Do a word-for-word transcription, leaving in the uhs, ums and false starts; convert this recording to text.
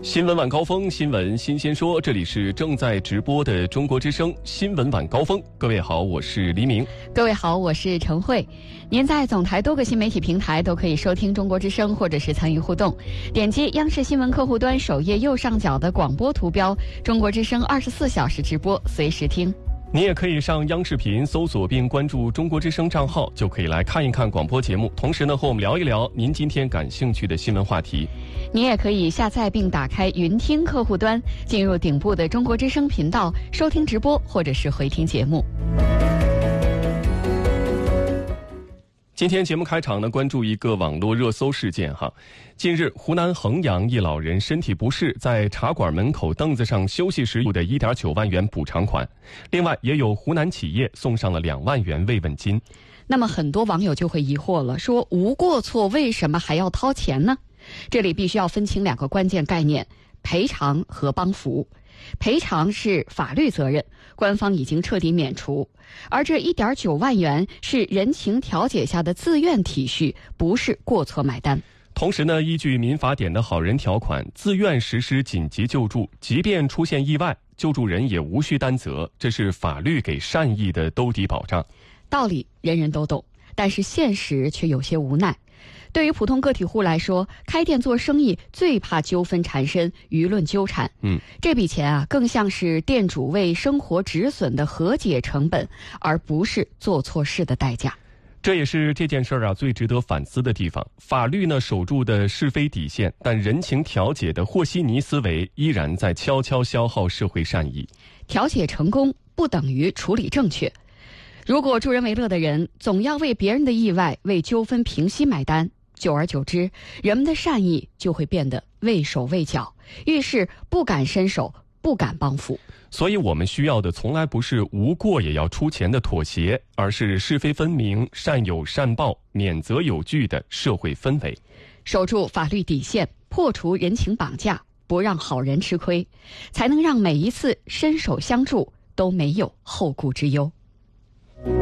新闻晚高峰，新闻新鲜说，这里是正在直播的中国之声新闻晚高峰。各位好，我是黎明。 各位好，我是陈慧。您在总台多个新媒体平台都可以收听中国之声，或者是参与互动。点击央视新闻客户端首页右上角的广播图标，中国之声二十四小时直播，随时听。 你也可以上央视频搜索并关注中国之声账号，就可以来看一看广播节目，同时呢和我们聊一聊您今天感兴趣的新闻话题。 你也可以下载并打开云听客户端，进入顶部的中国之声频道，收听直播或者是回听节目。 今天节目开场呢，关注一个网络热搜事件哈。近日，湖南衡阳一老人身体不适，在茶馆门口凳子上休息时有的 一点九万元补偿款。另外，也有湖南企业送上了两万元慰问金。 那么很多网友就会疑惑了，说无过错为什么还要掏钱呢？这里必须要分清两个关键概念：赔偿和帮扶。赔偿是法律责任，官方已经彻底免除，而这 一点九万元是人情调解下的自愿体恤，不是过错买单。 同时呢，依据民法典的好人条款，自愿实施紧急救助，即便出现意外，救助人也无需担责，这是法律给善意的兜底保障。 道理人人都懂，但是现实却有些无奈。对于普通个体户来说，开店做生意最怕纠纷缠身、舆论纠缠。嗯，这笔钱啊，更像是店主为生活止损的和解成本，而不是做错事的代价。 这也是这件事儿啊最值得反思的地方。法律呢守住的是非底线，但人情调解的和稀泥思维依然在悄悄消耗社会善意。 调解成功不等于处理正确。如果助人为乐的人总要为别人的意外、为纠纷平息买单，久而久之，人们的善意就会变得畏手畏脚，遇事不敢伸手，不敢帮扶。 所以我们需要的从来不是无过也要出钱的妥协，而是是非分明、善有善报、免责有据的社会氛围。 守住法律底线，破除人情绑架，不让好人吃亏，才能让每一次伸手相助都没有后顾之忧。